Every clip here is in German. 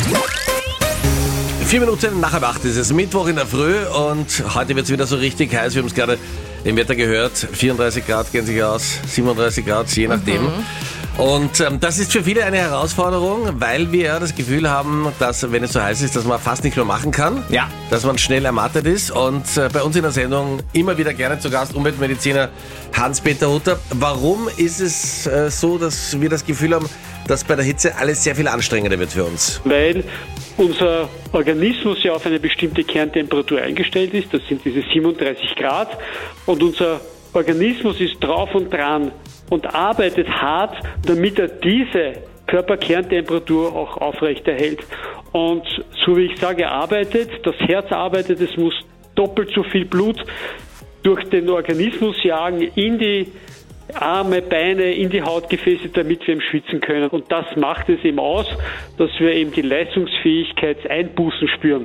4 Minuten nach 8 ist es, Mittwoch in der Früh und heute wird es wieder so richtig heiß. Wir haben es gerade im Wetter gehört, 34 Grad gehen sich aus, 37 Grad, je nachdem. Und das ist für viele eine Herausforderung, weil wir ja das Gefühl haben, dass wenn es so heiß ist, dass man fast nicht mehr machen kann. Ja. Dass man schnell ermattet ist. Und bei uns in der Sendung immer wieder gerne zu Gast Umweltmediziner Hans-Peter Hutter. Warum ist es so, dass wir das Gefühl haben, dass bei der Hitze alles sehr viel anstrengender wird für uns? Weil unser Organismus ja auf eine bestimmte Kerntemperatur eingestellt ist, das sind diese 37 Grad, und unser Organismus ist drauf und dran und arbeitet hart, damit er diese Körperkerntemperatur auch aufrechterhält. Und so wie ich sage, arbeitet, das Herz arbeitet, es muss doppelt so viel Blut durch den Organismus jagen in die Arme, Beine, in die Hautgefäße, damit wir eben schwitzen können. Und das macht es eben aus, dass wir eben die Leistungsfähigkeitseinbußen spüren.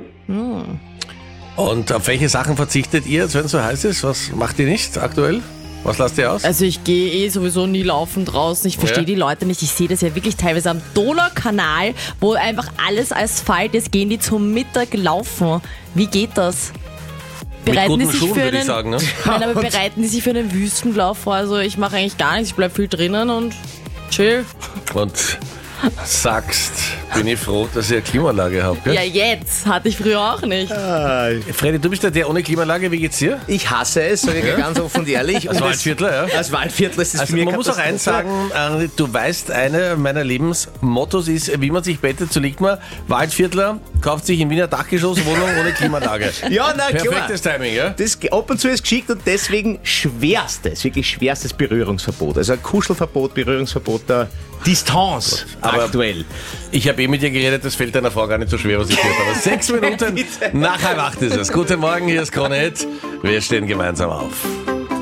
Und auf welche Sachen verzichtet ihr, wenn es so heiß ist? Was macht ihr nicht aktuell? Was lasst ihr aus? Also ich gehe sowieso nie laufen draußen. Ich verstehe die Leute nicht. Ich sehe das ja wirklich teilweise am Donaukanal, wo einfach alles Asphalt ist, gehen die zum Mittag laufen. Wie geht das? Mit guten Schuhen, würde ich sagen, ne? Nein, aber bereiten die sich für einen Wüstenlauf vor? Also ich mache eigentlich gar nichts. Ich bleib viel drinnen und chill. Und sagst, bin ich froh, dass ihr eine Klimaanlage habt, gell? Ja, jetzt. Hatte ich früher auch nicht. Freddy, du bist ja der ohne Klimaanlage. Wie geht's dir? Ich hasse es, sage ich ganz offen und ehrlich. Als Waldviertler, ja? Als Waldviertler ist es Also für mich man muss auch eins sagen, du weißt, eine meiner Lebensmottos ist, wie man sich bettet, so liegt man. Waldviertler kauft sich in Wiener Dachgeschosswohnung ohne Klimaanlage. Ja, na klar. Perfektes Timing, ja? Das ab und zu ist geschickt und deswegen wirklich schwerstes Berührungsverbot. Also ein Kuschelverbot, Berührungsverbot der Distanz aktuell. Ich habe mit dir geredet, das fällt deiner Frau gar nicht so schwer, was ich gehört habe. 6 Minuten nach 7:30 ist es. Guten Morgen, hier ist Krone Hit. Wir stehen gemeinsam auf.